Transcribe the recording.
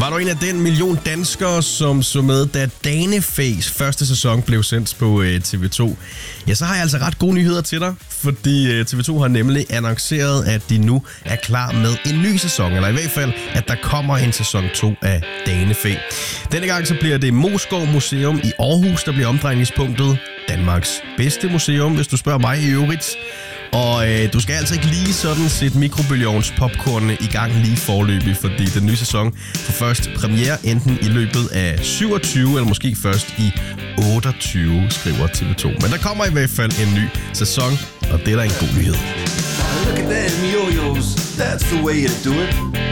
Var du en af den million danskere, som så med, da Danefæs første sæson blev sendt på TV2? Ja, så har jeg altså ret gode nyheder til dig, fordi TV2 har nemlig annonceret, at de nu er klar med en ny sæson, eller i hvert fald, at der kommer en sæson 2 af Danefæ. Denne gang så bliver det Moesgaard Museum i Aarhus, der bliver omdrejningspunktet. Danmarks bedste museum, hvis du spørger mig i øvrigt. Og du skal altså ikke lige sådan sætte mikrobølgeovns popcornene i gang lige forløbig, fordi den nye sæson får først premiere enten i løbet af 27 eller måske først i 28, skriver TV2. Men der kommer i hvert fald en ny sæson, og det er da en god nyhed. Look at them yo-yos, that's the way you do it.